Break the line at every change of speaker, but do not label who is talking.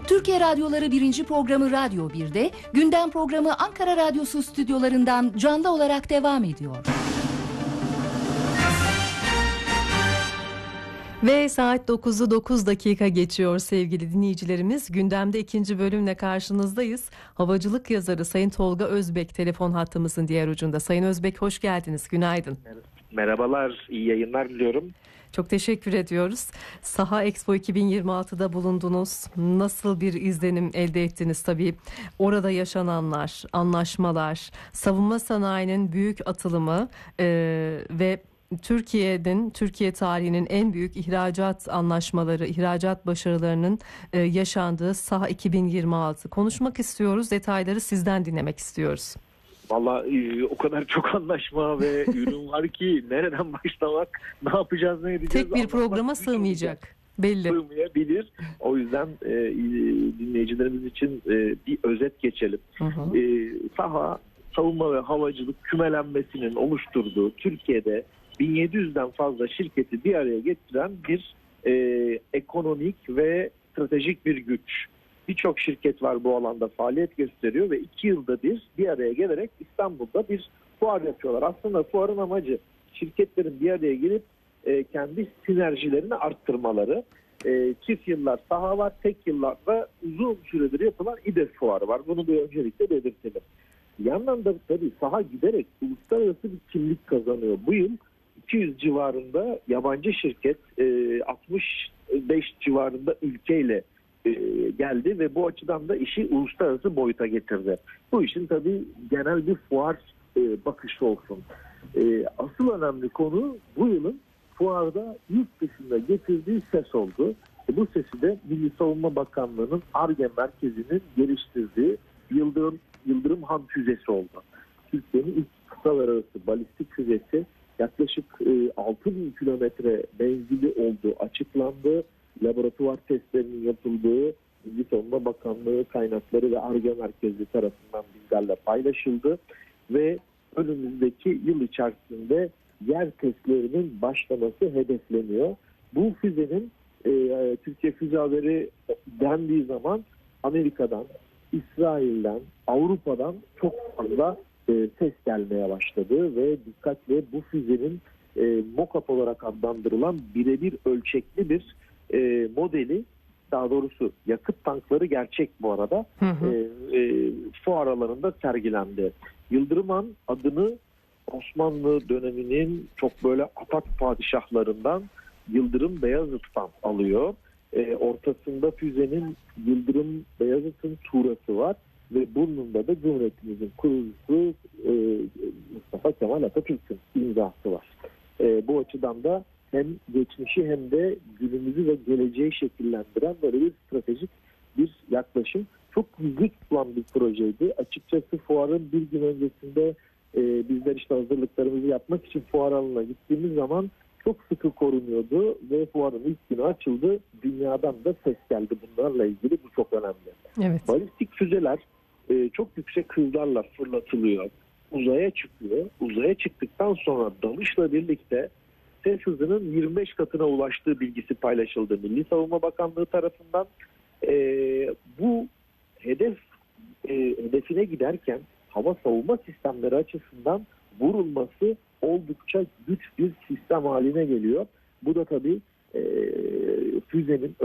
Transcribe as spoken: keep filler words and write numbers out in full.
Türkiye Radyoları birinci programı Radyo bir'de, gündem programı Ankara Radyosu stüdyolarından canlı olarak devam ediyor.
Ve saat dokuzu dokuz dakika geçiyor sevgili dinleyicilerimiz. Gündemde ikinci bölümle karşınızdayız. Havacılık yazarı Sayın Tolga Özbek telefon hattımızın diğer ucunda. Sayın Özbek, hoş geldiniz. Günaydın.
Merhabalar, iyi yayınlar diliyorum.
Çok teşekkür ediyoruz. Saha Expo iki bin yirmi altıda bulundunuz. Nasıl bir izlenim elde ettiniz tabii? Orada yaşananlar, anlaşmalar, savunma sanayinin büyük atılımı e, ve Türkiye'nin, Türkiye tarihinin en büyük ihracat anlaşmaları, ihracat başarılarının e, yaşandığı Saha iki bin yirmi altı. Konuşmak istiyoruz, detayları sizden dinlemek istiyoruz.
Vallahi e, o kadar çok anlaşma ve ürün var ki nereden başlamak, ne yapacağız, ne edeceğiz?
Tek bir programa sığmayacak. Belli.
Sığmayabilir. O yüzden e, dinleyicilerimiz için e, bir özet geçelim. Hı hı. E, Saha, savunma ve havacılık kümelenmesinin oluşturduğu Türkiye'de bin yedi yüzden fazla şirketi bir araya getiren bir e, ekonomik ve stratejik bir güç. Birçok şirket var bu alanda faaliyet gösteriyor ve iki yılda bir bir araya gelerek İstanbul'da bir fuar yapıyorlar. Aslında fuarın amacı şirketlerin bir araya gelip e, kendi sinerjilerini arttırmaları. E, çift yıllar Saha var, tek yıllarda uzun süredir yapılan İDEF fuarı var. Bunu bir öncelikle belirtelim. Bir yandan da tabii Saha giderek uluslararası bir kimlik kazanıyor. Bu yıl iki yüz civarında yabancı şirket, e, altmış beş civarında ülkeyle e, geldi ve bu açıdan da işi uluslararası boyuta getirdi. Bu işin tabii genel bir fuar e, bakışı olsun. E, asıl önemli konu bu yılın fuarda yurt dışında getirdiği ses oldu. E, bu sesi de Milli Savunma Bakanlığı'nın Ar-Ge merkezinin geliştirdiği Yıldırım, Yıldırım Han füzesi oldu. Türkiye'nin ilk kıtalar arası balistik füzesi yaklaşık e, altı bin kilometre menzili olduğu açıklandı. Laboratuvar testlerinin yapıldığı Milli Savunma Bakanlığı kaynakları ve Ar-Ge merkezi tarafından bizlerle paylaşıldı ve önümüzdeki yıl içerisinde yer testlerinin başlaması hedefleniyor. Bu füzenin e, Türkiye Füze Haberi dendiği zaman Amerika'dan, İsrail'den, Avrupa'dan çok fazla e, ses gelmeye başladı ve dikkatle bu füzenin e, mock-up olarak adlandırılan birebir ölçekli bir e, modeli, daha doğrusu yakıt tankları gerçek bu arada, hı hı. E, e, fuar alanında sergilendi. Yıldırım Han adını Osmanlı döneminin çok böyle atak padişahlarından Yıldırım Beyazıt'tan alıyor. E, ortasında füzenin Yıldırım Beyazıt'ın tuğrası var ve burnunda da Cumhuriyetimizin kurucusu e, Mustafa Kemal Atatürk'ün imzası var. E, bu açıdan da hem geçmişi hem de günümüzü ve geleceği şekillendiren böyle bir stratejik bir yaklaşım. Çok gizli tutulan bir projeydi. Açıkçası fuarın bir gün öncesinde e, bizler işte hazırlıklarımızı yapmak için fuar alanına gittiğimiz zaman çok sıkı korunuyordu ve fuarın ilk günü açıldı. Dünyadan da ses geldi bunlarla ilgili. Bu çok önemli.
Evet.
Balistik füzeler e, çok yüksek hızlarla fırlatılıyor. Uzaya çıkıyor. Uzaya çıktıktan sonra dalışla birlikte ses hızının yirmi beş katına ulaştığı bilgisi paylaşıldı Milli Savunma Bakanlığı tarafından. E, bu hedef e, hedefine giderken hava savunma sistemleri açısından vurulması oldukça güç bir sistem haline geliyor. Bu da tabii e, füzenin